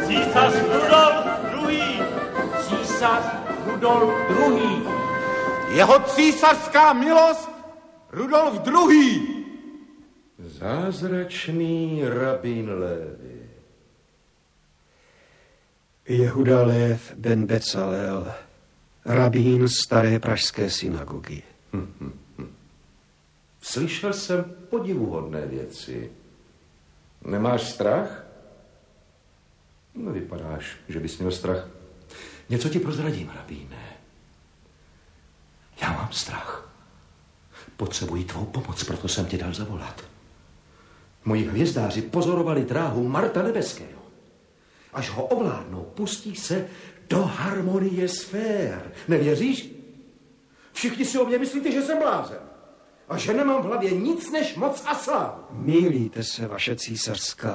Císař Rudolf II. Císař Rudolf II. Jeho císařská milost Rudolf II. Zázračný rabín Lévy. Jehuda Lev ben Becalel, rabín staré pražské synagogy. Slyšel jsem podivuhodné věci. Nemáš strach? No, vypadáš, že bys měl strach. Něco ti prozradím, rabíne. Já mám strach. Potřebuji tvou pomoc, proto jsem ti dal zavolat. Moji hvězdáři pozorovali dráhu Marta Nebeského. Až ho ovládnou, pustí se do harmonie sfér. Nevěříš? Všichni si o mě myslíte, že jsem blázen. A že nemám v hlavě nic než moc a slávu. Mýlíte se, vaše císařská